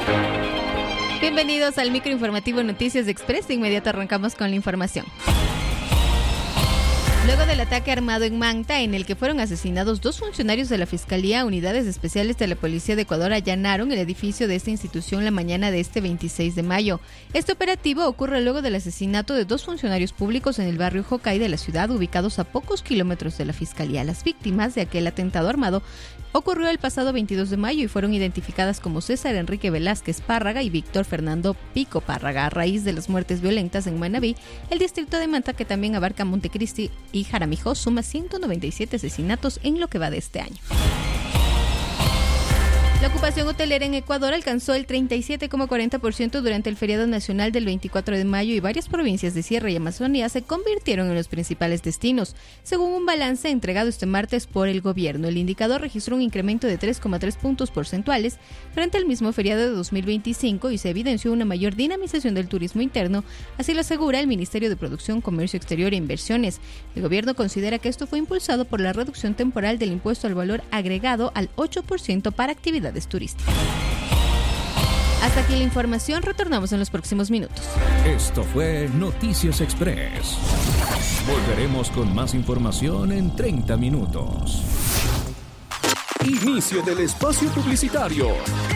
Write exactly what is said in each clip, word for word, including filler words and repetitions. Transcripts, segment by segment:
Bienvenidos al microinformativo Noticias Express. De inmediato arrancamos con la información. Luego del ataque armado en Manta, en el que fueron asesinados dos funcionarios de la Fiscalía, unidades especiales de la Policía de Ecuador allanaron el edificio de esta institución la mañana de este veintiséis de mayo. Este operativo ocurre luego del asesinato de dos funcionarios públicos en el barrio Jocay de la ciudad, ubicados a pocos kilómetros de la Fiscalía. Las víctimas de aquel atentado armado ocurrió el pasado veintidós de mayo y fueron identificadas como César Enrique Velázquez Párraga y Víctor Fernando Pico Párraga, a raíz de las muertes violentas en Manabí. El distrito de Manta, que también abarca Montecristi y Jaramillo, suma ciento noventa y siete asesinatos en lo que va de este año. La ocupación hotelera en Ecuador alcanzó el treinta y siete coma cuarenta por ciento durante el feriado nacional del veinticuatro de mayo y varias provincias de Sierra y Amazonía se convirtieron en los principales destinos, según un balance entregado este martes por el gobierno. El indicador registró un incremento de tres coma tres puntos porcentuales frente al mismo feriado de dos mil veinticinco y se evidenció una mayor dinamización del turismo interno, así lo asegura el Ministerio de Producción, Comercio Exterior e Inversiones. El gobierno considera que esto fue impulsado por la reducción temporal del impuesto al valor agregado al ocho por ciento para actividades turísticas. Hasta aquí la información, retornamos en los próximos minutos. Esto fue Noticias Express. Volveremos con más información en treinta minutos. Inicio del espacio publicitario.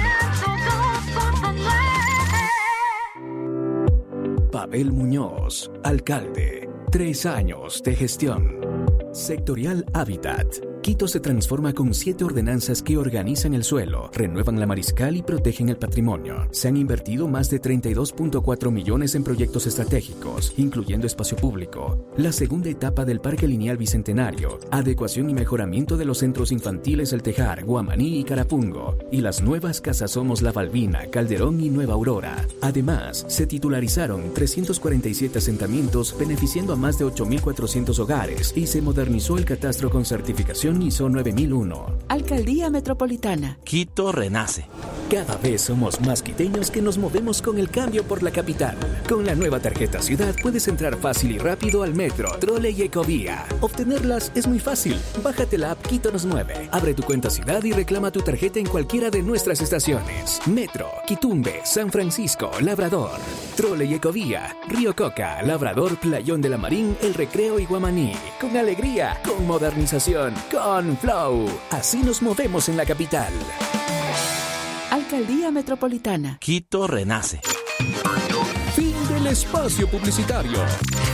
Pavel Muñoz, alcalde. Tres años de gestión. Sectorial Hábitat. Quito se transforma con siete ordenanzas que organizan el suelo, renuevan la mariscal y protegen el patrimonio. Se han invertido más de treinta y dos punto cuatro millones en proyectos estratégicos, incluyendo espacio público, la segunda etapa del Parque Lineal Bicentenario, adecuación y mejoramiento de los centros infantiles El Tejar, Guamaní y Carapungo, y las nuevas casas Somos La Balbina, Calderón y Nueva Aurora. Además, se titularizaron trescientos cuarenta y siete asentamientos, beneficiando a más de ocho mil cuatrocientos hogares, y se modernizó el catastro con certificación I S O nueve mil uno. Alcaldía Metropolitana. Quito renace. Cada vez somos más quiteños que nos movemos con el cambio por la capital. Con la nueva tarjeta Ciudad puedes entrar fácil y rápido al metro, trole y ecovía. Obtenerlas es muy fácil. Bájate la app Quito nos mueve. Abre tu cuenta Ciudad y reclama tu tarjeta en cualquiera de nuestras estaciones. Metro, Quitumbe, San Francisco, Labrador. Trole y ecovía, Río Coca, Labrador, Playón de la Marín, El Recreo y Guamaní. Con alegría, con modernización, con flow. Así nos movemos en la capital. Alcaldía Metropolitana. Quito renace. Fin del espacio publicitario.